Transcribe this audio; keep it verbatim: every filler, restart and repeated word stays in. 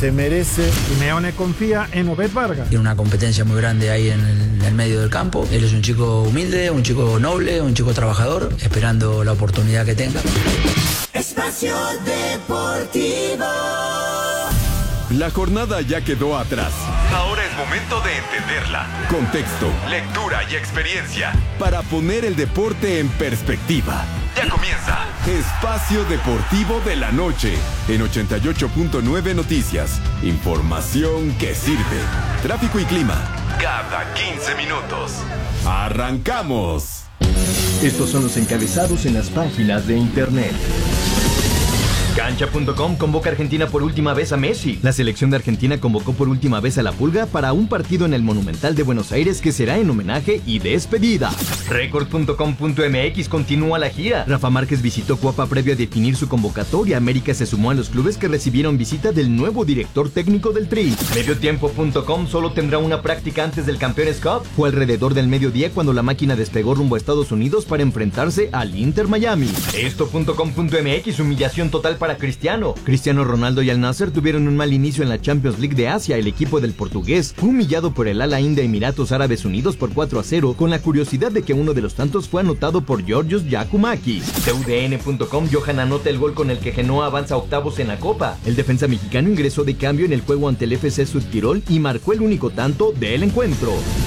se merece. Simeone confía en Obed Vargas. Tiene una competencia muy grande ahí en el, en el medio del campo. Él es un chico humilde, un chico noble, un chico trabajador, esperando la oportunidad que tenga. Espacio Deportivo. La jornada ya quedó atrás. Ahora es momento de entenderla. Contexto, lectura y experiencia. Para poner el deporte en perspectiva. Ya comienza Espacio Deportivo de la Noche en ochenta y ocho punto nueve Noticias. Información que sirve. Tráfico y clima. Cada quince minutos. ¡Arrancamos! Estos son los encabezados en las páginas de internet. Cancha punto com convoca a Argentina por última vez a Messi. La selección de Argentina convocó por última vez a la Pulga para un partido en el Monumental de Buenos Aires que será en homenaje y despedida. Record punto com punto m x continúa la gira. Rafa Márquez visitó Cuapa previo a definir su convocatoria. América se sumó a los clubes que recibieron visita del nuevo director técnico del Tri. Mediotiempo punto com solo tendrá una práctica antes del Campeones Cup. Fue alrededor del mediodía cuando la máquina despegó rumbo a Estados Unidos para enfrentarse al Inter Miami. Esto punto com punto m x, humillación total para Cristiano. Cristiano Ronaldo y Al Nassr tuvieron un mal inicio en la Champions League de Asia. El equipo del portugués fue humillado por el Al Ain de Emiratos Árabes Unidos por cuatro a cero, con la curiosidad de que uno de los tantos fue anotado por Georgios Giacomakis. T U D N punto com, Johan anota el gol con el que Genoa avanza a octavos en la Copa. El defensa mexicano ingresó de cambio en el juego ante el F C Südtirol y marcó el único tanto del encuentro.